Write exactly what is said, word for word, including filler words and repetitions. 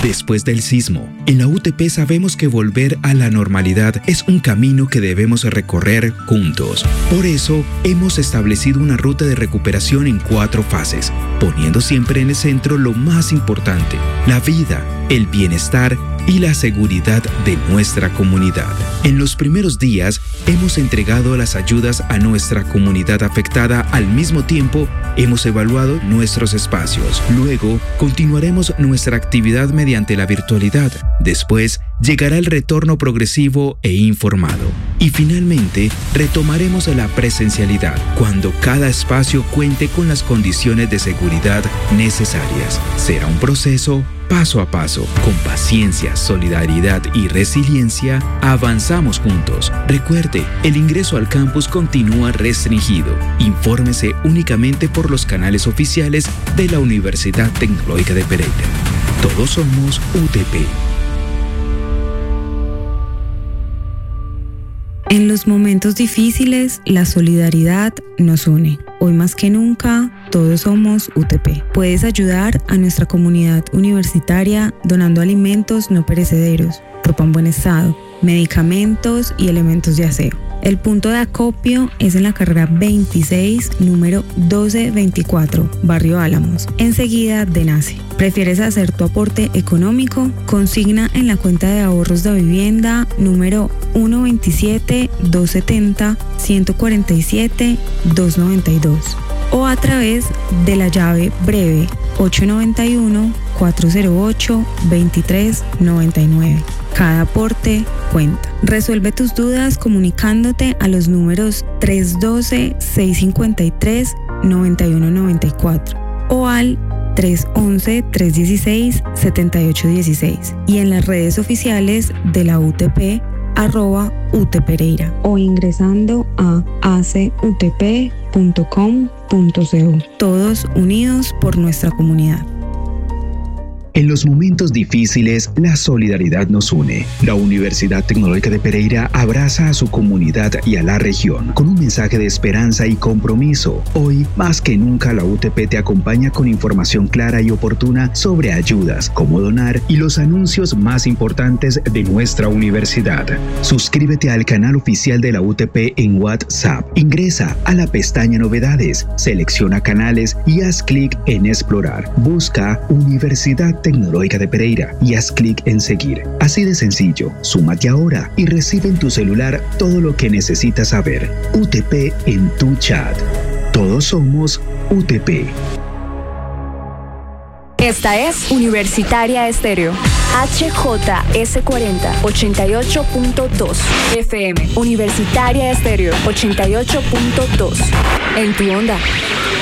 Después del sismo, en la U T P sabemos que volver a la normalidad es un camino que debemos recorrer juntos. Por eso, hemos establecido una ruta de recuperación en cuatro fases, poniendo siempre en el centro lo más importante: la vida, el bienestar y la seguridad de nuestra comunidad. En los primeros días, hemos entregado las ayudas a nuestra comunidad afectada. Al mismo tiempo, hemos evaluado nuestros espacios. Luego, continuaremos nuestra actividad mediante la virtualidad. Después, llegará el retorno progresivo e informado. Y finalmente, retomaremos la presencialidad, cuando cada espacio cuente con las condiciones de seguridad necesarias. Será un proceso paso a paso. Con paciencia, solidaridad y resiliencia, avanzamos juntos. Recuerde, el ingreso al campus continúa restringido. Infórmese únicamente por los canales oficiales de la Universidad Tecnológica de Pereira. Todos somos U T P. En los momentos difíciles, la solidaridad nos une. Hoy más que nunca, todos somos U T P. Puedes ayudar a nuestra comunidad universitaria donando alimentos no perecederos, ropa en buen estado, medicamentos y elementos de aseo. El punto de acopio es en la carrera veintiséis, número doce veinticuatro, Barrio Álamos, enseguida de Nace. ¿Prefieres hacer tu aporte económico? Consigna en la cuenta de ahorros de vivienda número uno veintisiete, doscientos setenta, ciento cuarenta y siete, doscientos noventa y dos o a través de la llave breve ocho noventa y uno, cuatrocientos ocho, veintitrés noventa y nueve. Cada aporte cuenta. Resuelve tus dudas comunicándote a los números tres uno dos, seis cinco tres, nueve uno nueve cuatro o al tres once, tres dieciséis, setenta y ocho dieciséis y en las redes oficiales de la U T P arroba U T Pereira o ingresando a a c u t p punto com punto co. Todos unidos por nuestra comunidad. En los momentos difíciles, la solidaridad nos une. La Universidad Tecnológica de Pereira abraza a su comunidad y a la región con un mensaje de esperanza y compromiso. Hoy, más que nunca, la U T P te acompaña con información clara y oportuna sobre ayudas, cómo donar y los anuncios más importantes de nuestra universidad. Suscríbete al canal oficial de la U T P en WhatsApp. Ingresa a la pestaña Novedades, selecciona canales y haz clic en Explorar. Busca Universidad Tecnológica de Pereira y haz clic en Seguir. Así de sencillo, súmate ahora y recibe en tu celular todo lo que necesitas saber. U T P en tu chat. Todos somos U T P. Esta es Universitaria Estéreo. H J S cuarenta, ochenta y ocho punto dos F M. Universitaria Estéreo, ochenta y ocho punto dos. En tu onda.